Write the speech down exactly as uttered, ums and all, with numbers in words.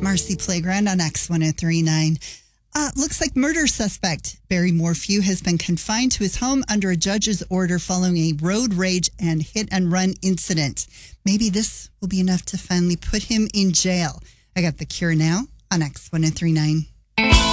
Marcy Playground on X one oh three point nine. Uh, looks like murder suspect Barry Morphew has been confined to his home under a judge's order following a road rage and hit and run incident. Maybe this will be enough to finally put him in jail. I got The Cure now on X one oh three point nine.